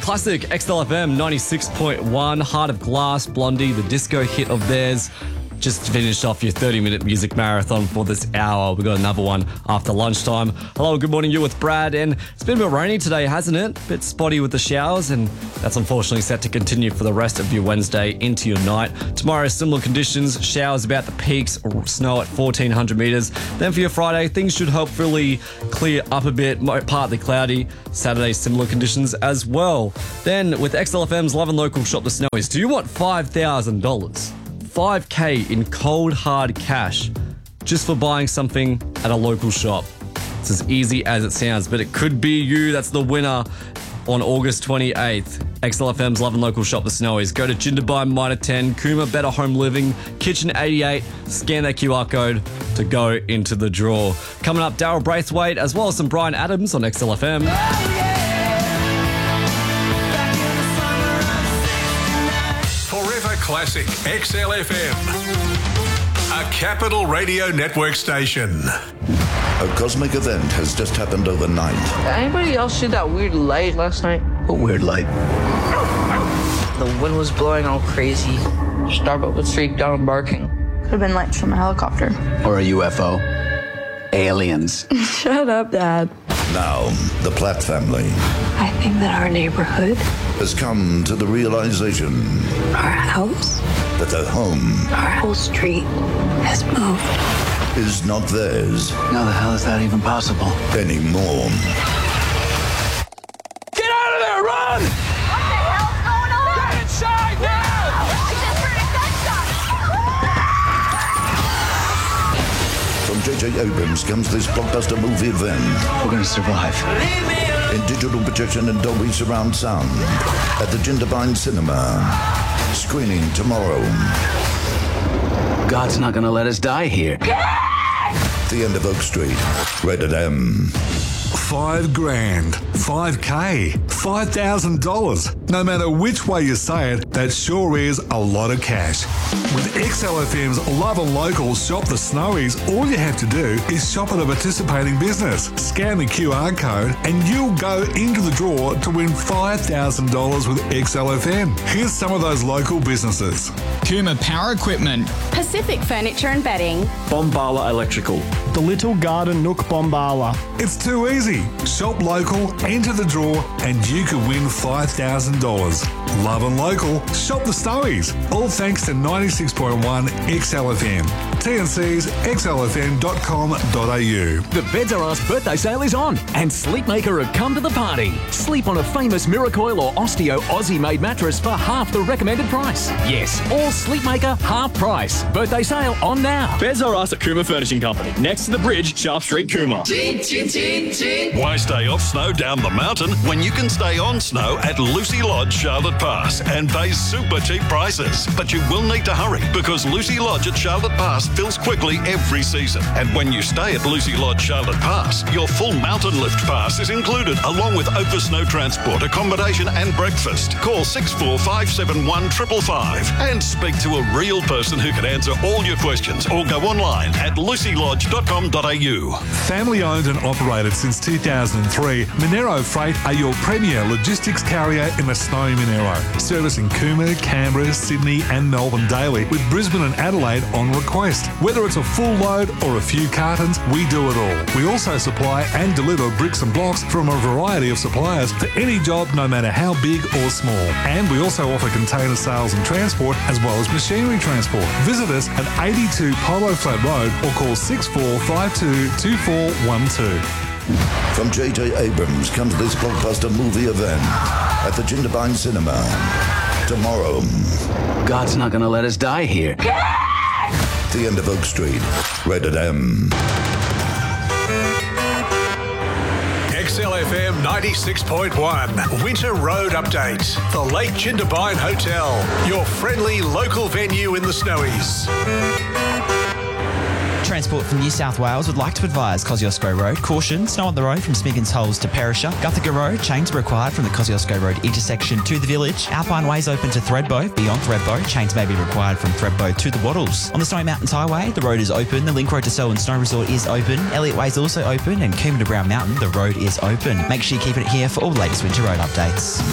classic XLFM 96.1, Heart of Glass, Blondie, the disco hit of theirs. Just finished off your 30-minute music marathon for this hour. We've got another one after lunchtime. Hello, good morning, you with Brad. And it's been a bit rainy today, hasn't it? A bit spotty with the showers, and that's unfortunately set to continue for the rest of your Wednesday into your night. Tomorrow, similar conditions, showers about the peaks, snow at 1,400 metres. Then for your Friday, things should hopefully clear up a bit, partly cloudy. Saturday, similar conditions as well. Then with XLFM's Love and Local Shop the Snowies, do you want $5,000? 5K in cold hard cash just for buying something at a local shop. It's as easy as it sounds, but it could be you that's the winner on August 28th. XLFM's Love and Local Shop the Snowies. Go to Jindabyne, Mitre 10, Cooma Better Home Living, Kitchen 88, scan that QR code to go into the draw. Coming up, Daryl Braithwaite as well as some Brian Adams on XLFM. Classic XLFM, a Capital Radio Network station. A cosmic event has just happened overnight. Anybody else see that weird light last night? What weird light? The wind was blowing all crazy. Starbuck was freaked out and barking. Could have been lights from a helicopter. Or a UFO. Aliens. Shut up, Dad. Now, the Platt family I think that our neighborhood, has come to the realization our house, that their home our whole street has moved. is not theirs How the hell is that even possible? anymore. Get out of there, run! What the hell's going on? Get inside now! I just heard a gunshot. From J.J. Abrams comes this blockbuster movie event We're gonna survive. in digital projection and Dolby surround sound at the Jindabyne Cinema. Screening tomorrow. God's not gonna let us die here. The end of Oak Street. Rated M. $5,000, 5K, $5,000. No matter which way you say it, that sure is a lot of cash. With XLFM's Love and Local Shop the Snowies, all you have to do is shop at a participating business, scan the QR code, and you'll go into the draw to win $5,000 with XLFM. Here's some of those local businesses. Cooma Power Equipment, Pacific Furniture and Bedding, Bombala Electrical, The Little Garden Nook Bombala. It's too easy. Shop local, enter the draw, and you could win $5,000. Love and Local, Shop the Snowies. All thanks to 96.1 XLFM. TNC's xlfm.com.au. The Beds R Us birthday sale is on, and Sleepmaker have come to the party. Sleep on a famous Miracoil or Osteo Aussie-made mattress for half the recommended price. Yes, all Sleepmaker half price. Birthday sale on now. Beds R Us at Cooma Furnishing Company, next to the bridge, Sharp Street, Cooma. Why stay off snow down the mountain when you can stay on snow at Lucy Lodge, Charlotte Pass, and pay super cheap prices? But you will need to hurry because Lucy Lodge at Charlotte Pass fills quickly every season. And when you stay at Lucy Lodge, Charlotte Pass, your full mountain lift pass is included along with over snow transport, accommodation and breakfast. Call 64571 555 and speak to a real person who can answer all your questions, or go online at lucylodge.com.au. Family owned and operated since 2003, Monero Freight are your premier logistics carrier in the snowy Monero, servicing Cooma, Canberra, Sydney and Melbourne daily, with Brisbane and Adelaide on request. Whether it's a full load or a few cartons, we do it all. We also supply and deliver bricks and blocks from a variety of suppliers for any job, no matter how big or small. And we also offer container sales and transport, as well as machinery transport. Visit us at 82 Polo Flat Road or call 6452 2412. From J.J. Abrams comes this blockbuster movie event at the Jindabyne Cinema. Tomorrow. God's not gonna let us die here. The end of Oak Street. Rated M. XLFM 96.1 Winter Road Update. The Lake Jindabyne Hotel, your friendly local venue in the Snowies. Transport from New South Wales would like to advise Kosciuszko Road. Caution, snow on the road from Smiggins Holes to Perisher. Guthica Road, chains are required from the Kosciuszko Road intersection to the village. Alpine Ways open to Thredbo. Beyond Thredbo, chains may be required from Thredbo to the Wattles. On the Snowy Mountains Highway, the road is open. The Link Road to Selwyn Snow Resort is open. Elliott Way is also open. And Coombe to Brown Mountain, the road is open. Make sure you keep it here for all the latest winter road updates.